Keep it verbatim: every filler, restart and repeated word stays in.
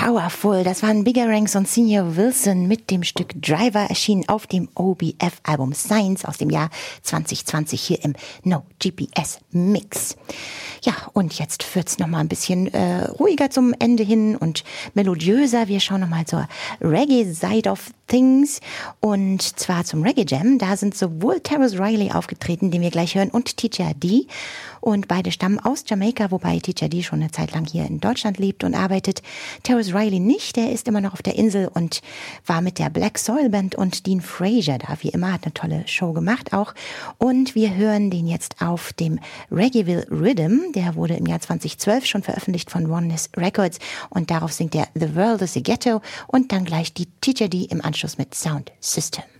Powerful, das waren Bigger Ranks und Senior Wilson mit dem Stück Driver, erschienen auf dem O B F-Album Science aus dem Jahr zwanzig zwanzig hier im No G P S Mix. Ja, und jetzt wird's noch mal ein bisschen äh, ruhiger zum Ende hin und melodiöser. Wir schauen noch mal zur Reggae-Side of Things und zwar zum Reggae Jam. Da sind sowohl Terrence Riley aufgetreten, den wir gleich hören, und Teacher D. Und beide stammen aus Jamaika, wobei Teacher D schon eine Zeit lang hier in Deutschland lebt und arbeitet. Terrence Riley nicht, der ist immer noch auf der Insel und war mit der Black Soil Band und Dean Fraser da. Wie immer, hat eine tolle Show gemacht auch. Und wir hören den jetzt auf dem Reggaeville Rhythm. Der wurde im Jahr zwanzig zwölf schon veröffentlicht von Oneness Records und darauf singt er The World is a Ghetto und dann gleich die Teacher D im Anschluss mit Sound System.